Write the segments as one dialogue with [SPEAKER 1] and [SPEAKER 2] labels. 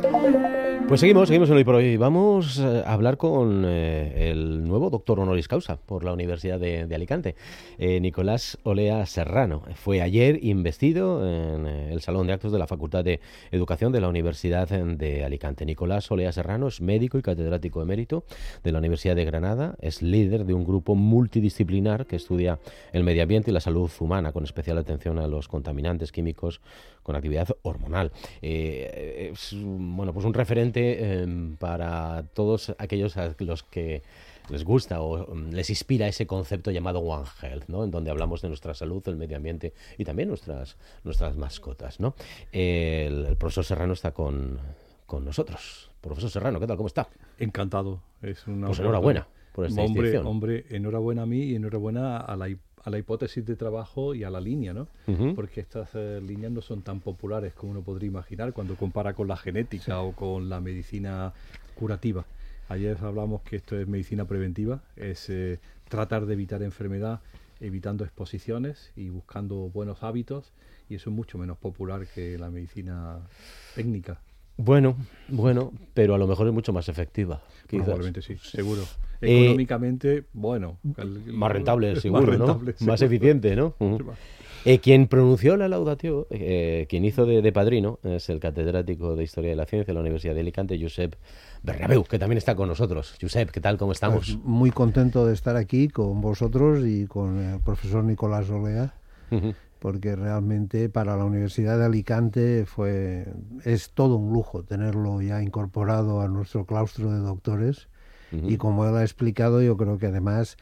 [SPEAKER 1] Pues seguimos en Hoy por Hoy. Vamos a hablar con el nuevo doctor honoris causa por la Universidad de Alicante, Nicolás Olea Serrano. Fue ayer investido en el Salón de Actos de la Facultad de Educación de la Universidad de Alicante. Nicolás Olea Serrano es médico y catedrático emérito de la Universidad de Granada. Es líder de un grupo multidisciplinar que estudia el medio ambiente y la salud humana, con especial atención a los contaminantes químicos con actividad hormonal. Es pues un referente para todos aquellos a los que les gusta o les inspira ese concepto llamado One Health, ¿no? En donde hablamos de nuestra salud, el medio ambiente y también nuestras mascotas, ¿no? El profesor Serrano está con nosotros. Profesor Serrano, ¿qué tal? ¿Cómo está?
[SPEAKER 2] Encantado.
[SPEAKER 1] Pues enhorabuena por esta distinción.
[SPEAKER 2] Hombre, enhorabuena a mí y enhorabuena a la hipótesis de trabajo y a la línea, ¿no?
[SPEAKER 1] Uh-huh.
[SPEAKER 2] Porque estas líneas no son tan populares como uno podría imaginar cuando compara con la genética o con la medicina curativa. Ayer hablamos que esto es medicina preventiva, es tratar de evitar enfermedad, evitando exposiciones y buscando buenos hábitos, y eso es mucho menos popular que la medicina técnica.
[SPEAKER 1] Bueno, pero a lo mejor es mucho más efectiva.
[SPEAKER 2] Probablemente sí, seguro. Económicamente,
[SPEAKER 1] más rentable, seguro,
[SPEAKER 2] más rentable,
[SPEAKER 1] ¿no?
[SPEAKER 2] seguro.
[SPEAKER 1] Más eficiente, ¿no? Uh-huh. Quien pronunció la laudatio, quien hizo de padrino, es el catedrático de Historia de la Ciencia de la Universidad de Alicante, Josep Bernabeu, que también está con nosotros. Josep, ¿qué tal? ¿Cómo estamos?
[SPEAKER 3] Pues muy contento de estar aquí con vosotros y con el profesor Nicolás Olea. Uh-huh. Porque realmente para la Universidad de Alicante es todo un lujo tenerlo ya incorporado a nuestro claustro de doctores. Uh-huh. Y como él ha explicado, yo creo que además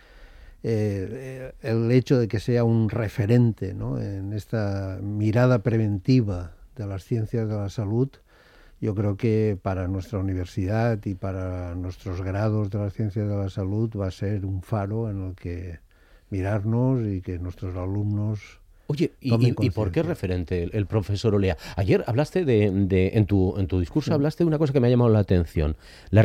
[SPEAKER 3] el hecho de que sea un referente, ¿no?, en esta mirada preventiva de las ciencias de la salud, yo creo que para nuestra universidad y para nuestros grados de las ciencias de la salud va a ser un faro en el que mirarnos y que nuestros alumnos...
[SPEAKER 1] Oye, ¿y por qué referente el profesor Olea? Ayer hablaste en tu discurso, sí, hablaste de una cosa que me ha llamado la atención.